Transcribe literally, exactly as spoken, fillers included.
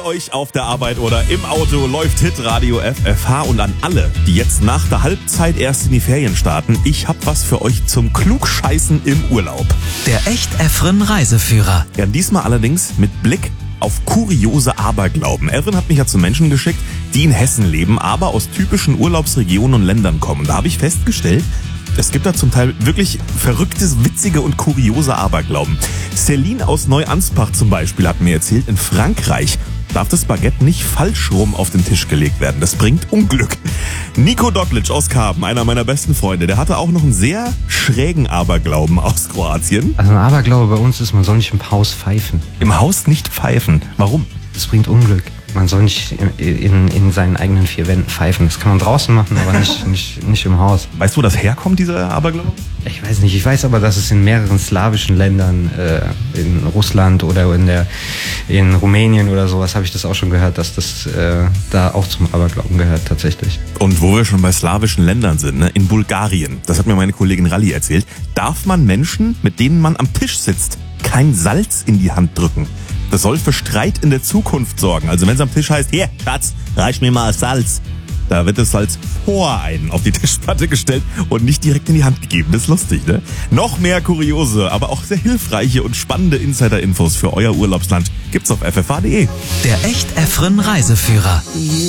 Bei euch auf der Arbeit oder im Auto läuft Hitradio F F H und an alle, die jetzt nach der Halbzeit erst in die Ferien starten, ich hab was für euch zum Klugscheißen im Urlaub. Der Echt-Efren Reiseführer. Ja, diesmal allerdings mit Blick auf kuriose Aberglauben. Efren hat mich ja zu Menschen geschickt, die in Hessen leben, aber aus typischen Urlaubsregionen und Ländern kommen. Da habe ich festgestellt, es gibt da zum Teil wirklich verrücktes, witzige und kuriose Aberglauben. Celine aus Neuanspach zum Beispiel hat mir erzählt, in Frankreich darf das Baguette nicht falsch rum auf den Tisch gelegt werden. Das bringt Unglück. Nico Doklic aus Karben, einer meiner besten Freunde, der hatte auch noch einen sehr schrägen Aberglauben aus Kroatien. Also ein Aberglaube bei uns ist, man soll nicht im Haus pfeifen. Im Haus nicht pfeifen. Warum? Das bringt Unglück. Man soll nicht in, in, in seinen eigenen vier Wänden pfeifen. Das kann man draußen machen, aber nicht, nicht, nicht im Haus. Weißt du, wo das herkommt, dieser Aberglaube? Ich weiß nicht. Ich weiß aber, dass es in mehreren slawischen Ländern, äh, in Russland oder in, der, in Rumänien oder sowas, habe ich das auch schon gehört, dass das äh, da auch zum Aberglauben gehört tatsächlich. Und wo wir schon bei slawischen Ländern sind, ne? In Bulgarien, das hat mir meine Kollegin Ralli erzählt, darf man Menschen, mit denen man am Tisch sitzt, kein Salz in die Hand drücken. Das soll für Streit in der Zukunft sorgen. Also wenn es am Tisch heißt, hier, Schatz, reich mir mal Salz. Da wird das Salz vor einen auf die Tischplatte gestellt und nicht direkt in die Hand gegeben. Das ist lustig, ne? Noch mehr kuriose, aber auch sehr hilfreiche und spannende Insider-Infos für euer Urlaubsland gibt's auf f f h punkt d e. Der Echt-Efren Reiseführer.